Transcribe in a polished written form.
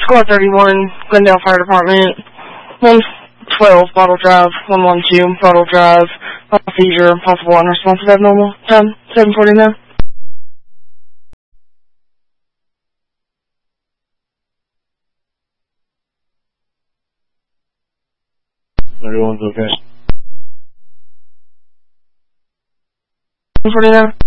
Squad 31, Glendale Fire Department, 112, Bottle Drive, 112, Bottle Drive, seizure, possible unresponsive abnormal, time 7:49. Everyone's okay. 7:49.